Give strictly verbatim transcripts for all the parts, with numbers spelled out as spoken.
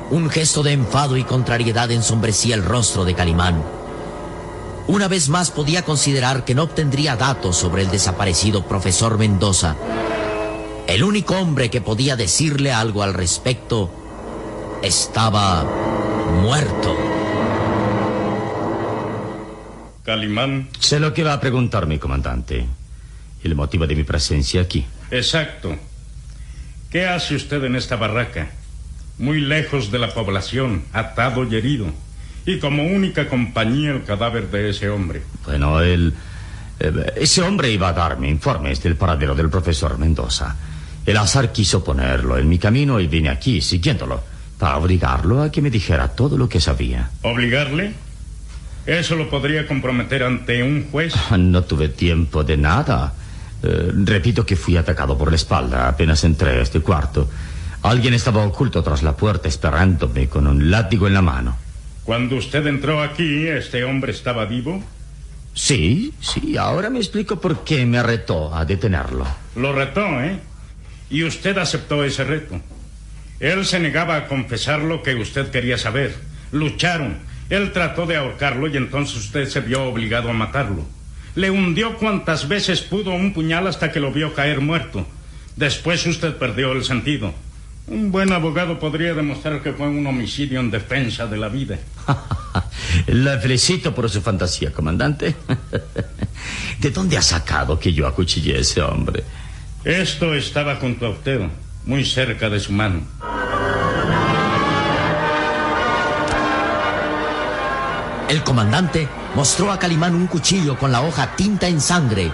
Un gesto de enfado y contrariedad ensombrecía el rostro de Calimán. Una vez más podía considerar que no obtendría datos sobre el desaparecido profesor Mendoza. El único hombre que podía decirle algo al respecto estaba muerto. Calimán. Sé lo que va a preguntar mi comandante. El motivo de mi presencia aquí. Exacto. ¿Qué hace usted en esta barraca? Muy lejos de la población, atado y herido. Y como única compañía el cadáver de ese hombre. Bueno, él... Eh, ese hombre iba a darme informes del paradero del profesor Mendoza. El azar quiso ponerlo en mi camino y vine aquí siguiéndolo para obligarlo a que me dijera todo lo que sabía. ¿Obligarle? Eso lo podría comprometer ante un juez. No tuve tiempo de nada. Eh, repito que fui atacado por la espalda apenas entré a este cuarto. Alguien estaba oculto tras la puerta esperándome con un látigo en la mano. Cuando usted entró aquí, ¿este hombre estaba vivo? Sí, sí, ahora me explico por qué me retó a detenerlo. Lo retó, ¿eh? Y usted aceptó ese reto. Él se negaba a confesar lo que usted quería saber. Lucharon. Él trató de ahorcarlo y entonces usted se vio obligado a matarlo. Le hundió cuantas veces pudo un puñal hasta que lo vio caer muerto. Después usted perdió el sentido. Un buen abogado podría demostrar que fue un homicidio en defensa de la vida. La felicito por su fantasía, comandante. ¿De dónde ha sacado que yo acuchillé a ese hombre? Esto estaba junto a usted, muy cerca de su mano. El comandante mostró a Calimán un cuchillo con la hoja tinta en sangre.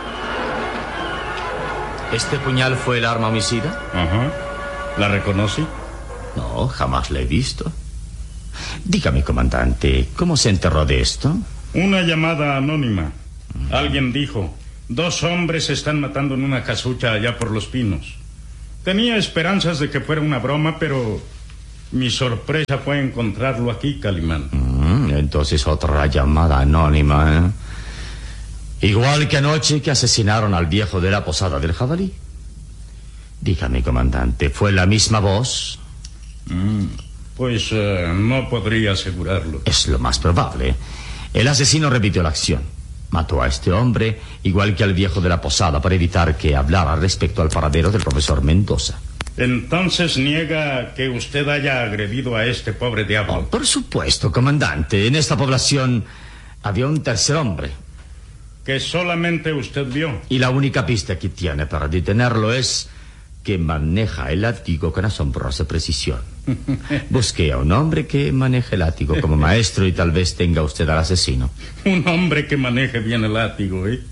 ¿Este puñal fue el arma homicida? Ajá. ¿La reconoce? No, jamás la he visto. Dígame, comandante, ¿cómo se enteró de esto? Una llamada anónima. Mm. Alguien dijo, dos hombres se están matando en una casucha allá por los pinos. Tenía esperanzas de que fuera una broma, pero mi sorpresa fue encontrarlo aquí, Calimán. Mm, entonces otra llamada anónima, ¿eh? Igual que anoche que asesinaron al viejo de la posada del jabalí. Dígame, comandante, ¿fue la misma voz? Mm, pues uh, no podría asegurarlo. Es lo más probable. El asesino repitió la acción. Mató a este hombre, igual que al viejo de la posada, para evitar que hablara respecto al paradero del profesor Mendoza. Entonces niega que usted haya agredido a este pobre diablo. Oh, por supuesto, comandante. En esta población había un tercer hombre. Que solamente usted vio. Y la única pista que tiene para detenerlo es que maneja el látigo con asombrosa precisión. Busqué a un hombre que maneje el látigo como maestro y tal vez tenga usted al asesino. Un hombre que maneje bien el látigo, ¿eh?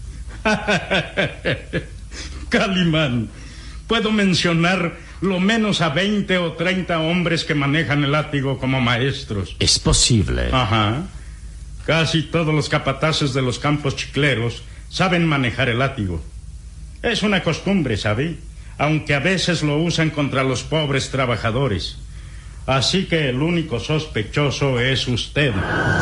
Calimán, puedo mencionar lo menos a veinte o treinta hombres que manejan el látigo como maestros. Es posible. Ajá. Casi todos los capataces de los campos chicleros saben manejar el látigo. Es una costumbre, ¿sabe? Aunque a veces lo usan contra los pobres trabajadores. Así que el único sospechoso es usted.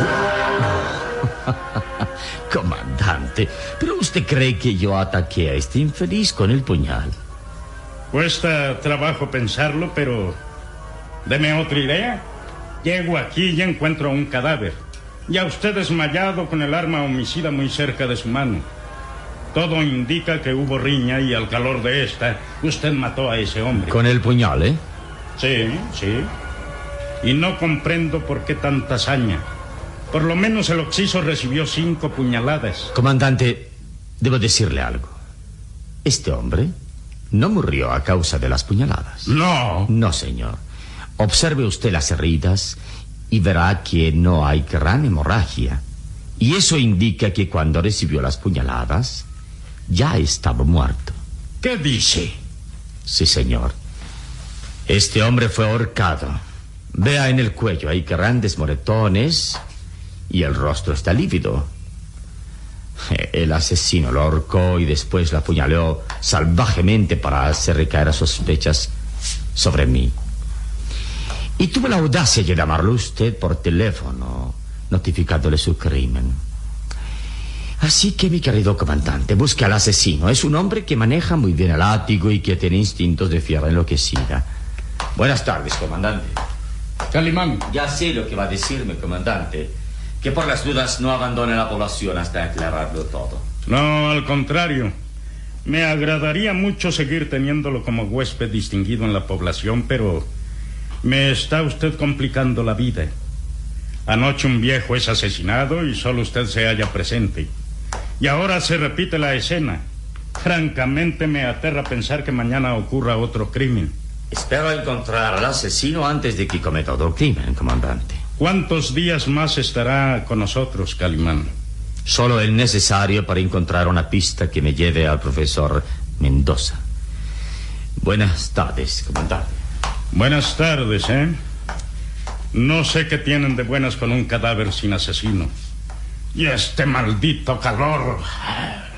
Comandante, ¿pero usted cree que yo ataqué a este infeliz con el puñal? Cuesta trabajo pensarlo, pero... deme otra idea. Llego aquí y encuentro un cadáver. Y a usted desmayado con el arma homicida muy cerca de su mano. Todo indica que hubo riña y al calor de esta, usted mató a ese hombre. ¿Con el puñal, eh? Sí, sí. Y no comprendo por qué tanta hazaña. Por lo menos el occiso recibió cinco puñaladas. Comandante, debo decirle algo. Este hombre no murió a causa de las puñaladas. No. No, señor. Observe usted las heridas y verá que no hay gran hemorragia. Y eso indica que cuando recibió las puñaladas ya estaba muerto. ¿Qué dice? Sí, señor. Este hombre fue ahorcado. Vea en el cuello, hay grandes moretones y el rostro está lívido. El asesino lo ahorcó y después lo apuñaló salvajemente para hacer recaer sospechas sobre mí. Y tuvo la audacia de llamarlo usted por teléfono, notificándole su crimen. Así que, mi querido comandante, busque al asesino. Es un hombre que maneja muy bien el látigo y que tiene instintos de fiera enloquecida. Buenas tardes, comandante. Calimán. Ya sé lo que va a decirme, comandante. Que por las dudas no abandone la población hasta aclararlo todo. No, al contrario. Me agradaría mucho seguir teniéndolo como huésped distinguido en la población, pero me está usted complicando la vida. Anoche un viejo es asesinado y solo usted se halla presente. Y ahora se repite la escena. Francamente me aterra pensar que mañana ocurra otro crimen. Espero encontrar al asesino antes de que cometa otro crimen, comandante. ¿Cuántos días más estará con nosotros, Calimán? Solo el necesario para encontrar una pista que me lleve al profesor Mendoza. Buenas tardes, comandante. Buenas tardes, ¿eh? No sé qué tienen de buenas con un cadáver sin asesino. Y este maldito calor.